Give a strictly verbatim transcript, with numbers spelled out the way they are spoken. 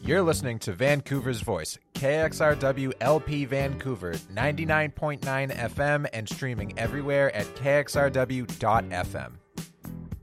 You're listening to Vancouver's Voice, K X R W L P Vancouver, ninety-nine point nine F M, and streaming everywhere at K X R W dot F M.